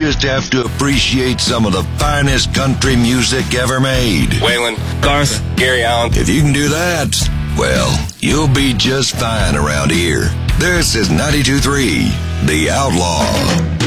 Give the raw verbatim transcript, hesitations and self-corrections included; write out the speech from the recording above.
just have to appreciate some of the finest country music ever made. Waylon, Garth, Gary Allen. If you can do that, well, you'll be just fine around here. This is ninety-two point three, The Outlaw.